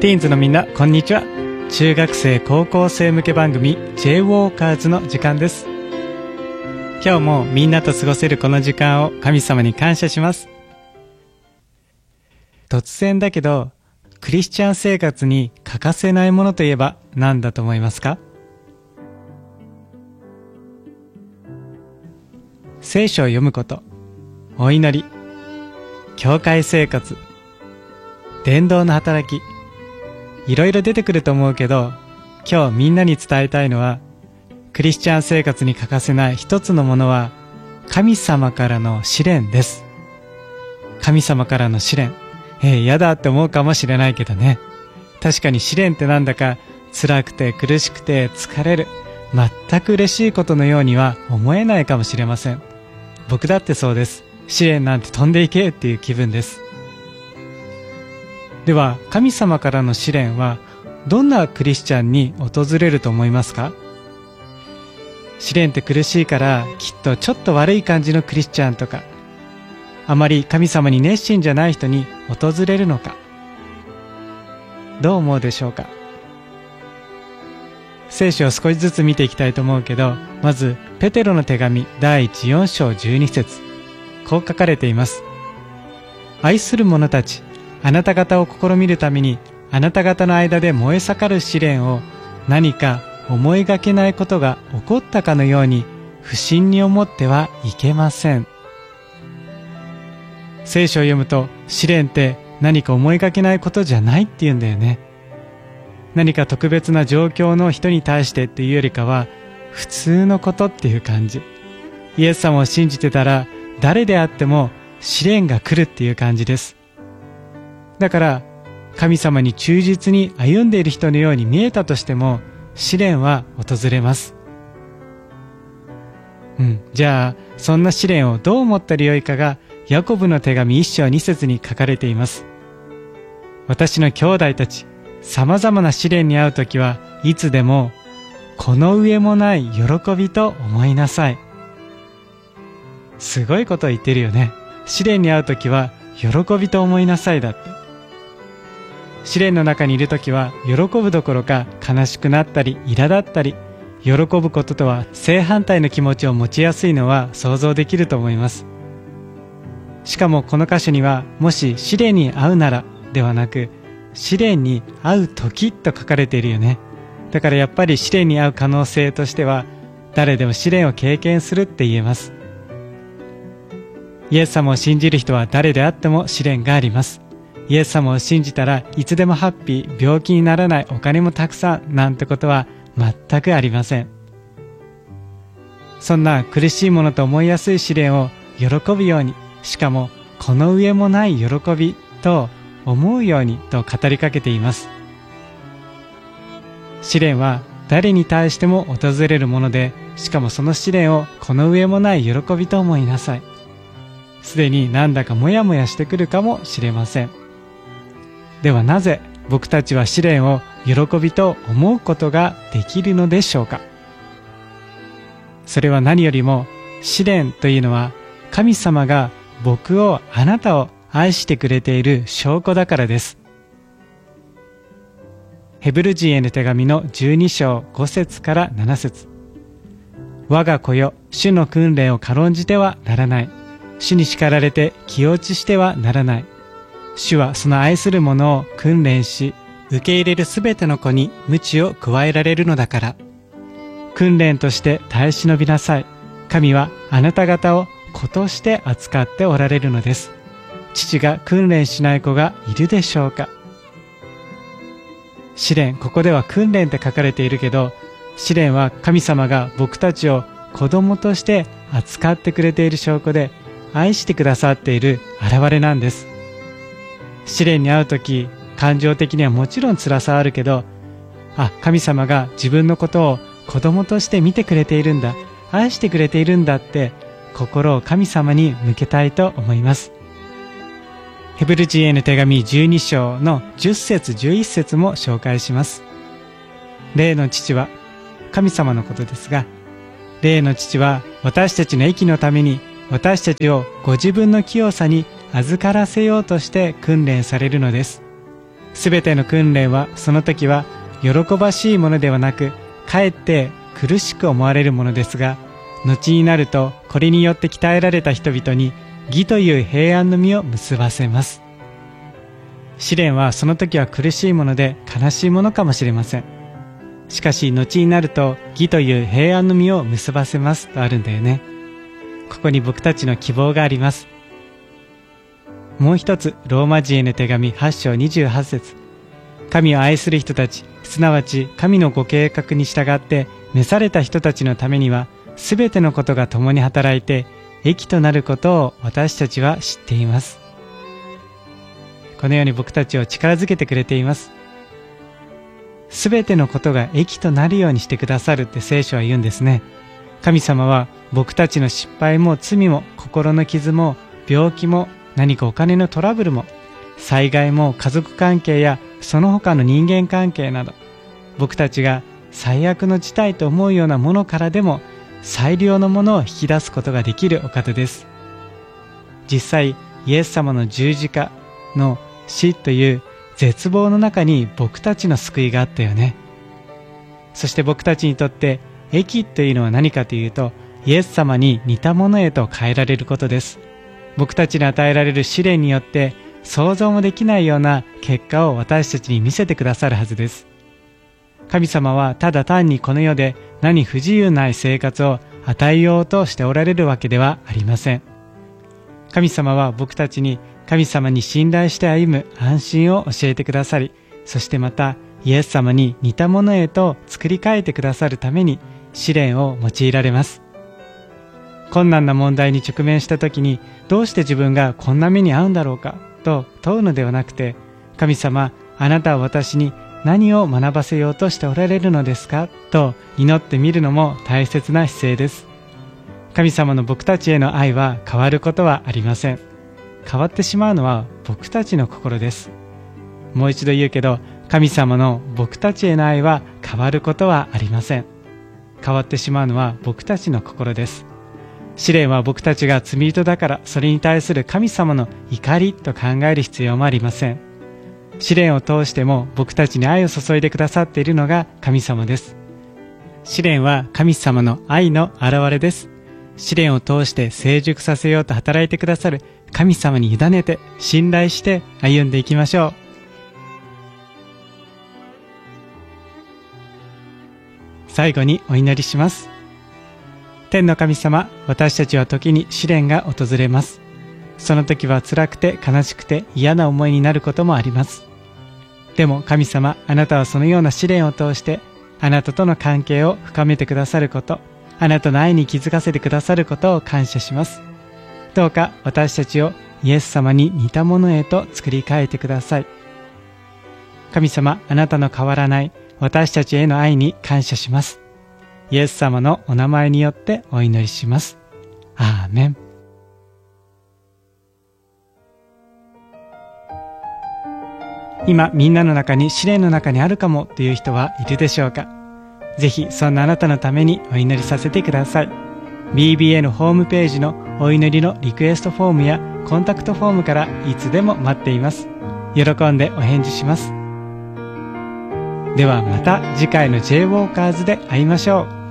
ティーンズのみんなこんにちは。中学生高校生向け番組 J ウォーカーズの時間です。今日もみんなと過ごせるこの時間を神様に感謝します。突然だけどクリスチャン生活に欠かせないものといえば何だと思いますか？聖書を読むこと、お祈り、教会生活、伝道の働き、いろいろ出てくると思うけど、今日みんなに伝えたいのは、クリスチャン生活に欠かせない一つのものは神様からの試練です。神様からの試練、やだって思うかもしれないけどね。確かに試練ってなんだか辛くて苦しくて疲れる、全く嬉しいことのようには思えないかもしれません。僕だってそうです。試練なんて飛んでいけっていう気分です。では神様からの試練はどんなクリスチャンに訪れると思いますか？試練って苦しいからきっとちょっと悪い感じのクリスチャンとか、あまり神様に熱心じゃない人に訪れるのか、どう思うでしょうか？聖書を少しずつ見ていきたいと思うけど、まずペテロの手紙第4章12節、こう書かれています。愛する者たち、あなた方を試みるためにあなた方の間で燃え盛る試練を何か思いがけないことが起こったかのように不審に思ってはいけません。聖書を読むと試練って何か思いがけないことじゃないっていうんだよね。何か特別な状況の人に対してっていうよりかは普通のことっていう感じ。イエス様を信じてたら誰であっても試練が来るっていう感じです。だから神様に忠実に歩んでいる人のように見えたとしても試練は訪れます。じゃあそんな試練をどう思ったらよいかがヤコブの手紙1章2節に書かれています。私の兄弟たち、さまざまな試練に遭うときはいつでもこの上もない喜びと思いなさい。すごいことを言ってるよね。試練に遭うときは喜びと思いなさいだって。試練の中にいるときは喜ぶどころか悲しくなったり苛立ったり、喜ぶこととは正反対の気持ちを持ちやすいのは想像できると思います。しかもこの箇所にはもし試練に遭うならではなく試練に遭う時と書かれているよね。だからやっぱり試練に遭う可能性としては誰でも試練を経験するって言えます。イエス様を信じる人は誰であっても試練があります。イエス様を信じたらいつでもハッピー、病気にならない、お金もたくさんなんてことは全くありません。そんな苦しいものと思いやすい試練を喜ぶように、しかもこの上もない喜びと思うようにと語りかけています。試練は誰に対しても訪れるもので、しかもその試練をこの上もない喜びと思いなさい。すでになんだかモヤモヤしてくるかもしれません。ではなぜ僕たちは試練を喜びと思うことができるのでしょうか？それは何よりも試練というのは神様が僕を、あなたを愛してくれている証拠だからです。ヘブル人への手紙の12章5節から7節、我が子よ、主の訓練を軽んじてはならない。主に叱られて気落ちしてはならない。主はその愛する者を訓練し、受け入れるすべての子に鞭を加えられるのだから。訓練として耐え忍びなさい。神はあなた方を子として扱っておられるのです。父が訓練しない子がいるでしょうか？試練、ここでは訓練って書かれているけど、試練は神様が僕たちを子供として扱ってくれている証拠で、愛してくださっている現れなんです。試練に遭うとき、感情的にはもちろん辛さはあるけど、神様が自分のことを子供として見てくれているんだ、愛してくれているんだって心を神様に向けたいと思います。ヘブル人への手紙12章の10節11節も紹介します。霊の父は、神様のことですが、霊の父は私たちの益のために私たちをご自分の清さに預からせようとして訓練されるのです。 すべての訓練はその時は喜ばしいものではなく、かえって苦しく思われるものですが、後になるとこれによって鍛えられた人々に義という平安の実を結ばせます。試練はその時は苦しいもので悲しいものかもしれません。しかし後になると義という平安の実を結ばせますとあるんだよね。ここに僕たちの希望があります。もう一つ、ローマ人への手紙8章28節。神を愛する人たち、すなわち神のご計画に従って召された人たちのためには、すべてのことが共に働いて益となることを私たちは知っています。このように僕たちを力づけてくれています。すべてのことが益となるようにしてくださるって聖書は言うんですね。神様は僕たちの失敗も罪も心の傷も病気も何かお金のトラブルも災害も家族関係やその他の人間関係など、僕たちが最悪の事態と思うようなものからでも最良のものを引き出すことができるお方です。実際イエス様の十字架の死という絶望の中に僕たちの救いがあったよね。そして僕たちにとって益というのは何かというと、イエス様に似たものへと変えられることです。僕たちに与えられる試練によって想像もできないような結果を私たちに見せてくださるはずです。神様はただ単にこの世で何不自由ない生活を与えようとしておられるわけではありません。神様は僕たちに神様に信頼して歩む安心を教えてくださり、そしてまたイエス様に似たものへと作り変えてくださるために試練を用いられます。困難な問題に直面した時に、どうして自分がこんな目に遭うんだろうかと問うのではなくて、神様、あなたは私に何を学ばせようとしておられるのですかと祈ってみるのも大切な姿勢です。神様の僕たちへの愛は変わることはありません。変わってしまうのは僕たちの心です。もう一度言うけど、神様の僕たちへの愛は変わることはありません。変わってしまうのは僕たちの心です。試練は僕たちが罪人だからそれに対する神様の怒りと考える必要もありません。試練を通しても僕たちに愛を注いでくださっているのが神様です。試練は神様の愛の表れです。試練を通して成熟させようと働いてくださる神様に委ねて信頼して歩んでいきましょう。最後にお祈りします。天の神様、私たちは時に試練が訪れます。その時は辛くて悲しくて嫌な思いになることもあります。でも神様、あなたはそのような試練を通してあなたとの関係を深めてくださること、あなたの愛に気づかせてくださることを感謝します。どうか私たちをイエス様に似たものへと作り変えてください。神様、あなたの変わらない私たちへの愛に感謝します。イエス様のお名前によってお祈りします。アーメン。今みんなの中に試練の中にあるかもという人はいるでしょうか。ぜひそんなあなたのためにお祈りさせてください。 BBA のホームページのお祈りのリクエストフォームやコンタクトフォームからいつでも待っています。喜んでお返事します。ではまた次回の J ウォーカーズで会いましょう。